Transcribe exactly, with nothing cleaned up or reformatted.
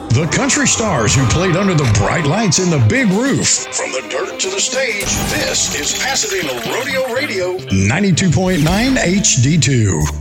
The country stars who played under the bright lights and the big roof. From the dirt to the stage, this is Pasadena Rodeo Radio ninety-two point nine H D two.